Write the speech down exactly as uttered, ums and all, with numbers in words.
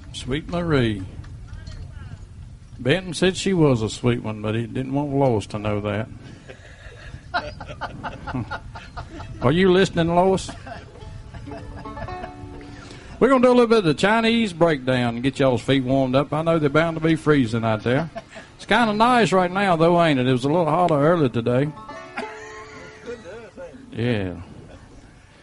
Sweet Marie. Benton said she was a sweet one, but he didn't want Lois to know that. Are you listening, Lois? We're going to do a little bit of the Chinese breakdown and get y'all's feet warmed up. I know they're bound to be freezing out there. It's kind of nice right now, though, ain't it? It was a little hotter earlier today. Yeah.